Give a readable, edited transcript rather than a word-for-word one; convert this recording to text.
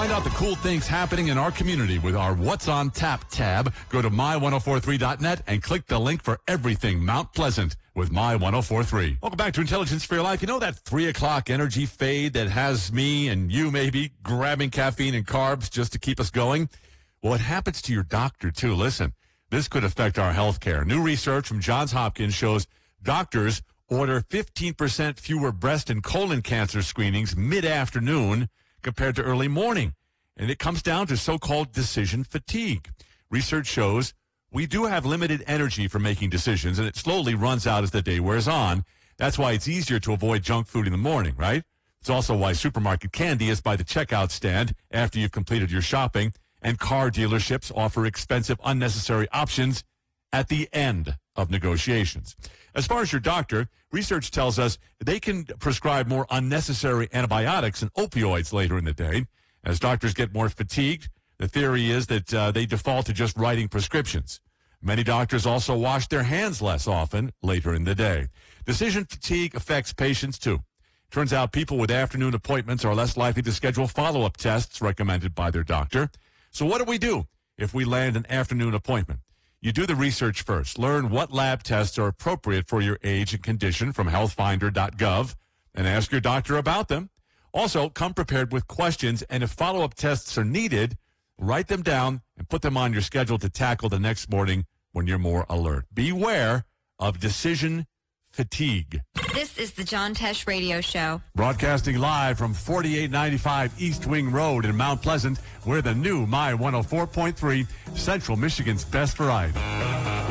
Find out the cool things happening in our community with our What's on Tap tab. Go to my1043.net and click the link for everything Mount Pleasant with My1043. Welcome back to Intelligence for Your Life. You know that 3 o'clock energy fade that has me and you maybe grabbing caffeine and carbs just to keep us going? Well, it happens to your doctor, too. Listen, this could affect our health care. New research from Johns Hopkins shows doctors order 15% fewer breast and colon cancer screenings mid-afternoon compared to early morning. And it comes down to so-called decision fatigue. Research shows we do have limited energy for making decisions, and it slowly runs out as the day wears on. That's why it's easier to avoid junk food in the morning, right? It's also why supermarket candy is by the checkout stand after you've completed your shopping, and car dealerships offer expensive, unnecessary options at the end of negotiations. As far as your doctor, research tells us they can prescribe more unnecessary antibiotics and opioids later in the day. As doctors get more fatigued, the theory is that they default to just writing prescriptions. Many doctors also wash their hands less often later in the day. Decision fatigue affects patients, too. Turns out people with afternoon appointments are less likely to schedule follow-up tests recommended by their doctor. So what do we do if we land an afternoon appointment? You do the research first. Learn what lab tests are appropriate for your age and condition from healthfinder.gov and ask your doctor about them. Also, come prepared with questions, and if follow-up tests are needed, write them down and put them on your schedule to tackle the next morning when you're more alert. Beware of decision fatigue. This is the John Tesh Radio Show. Broadcasting live from 4895 East Wing Road in Mount Pleasant, we're the new My 104.3, Central Michigan's best variety.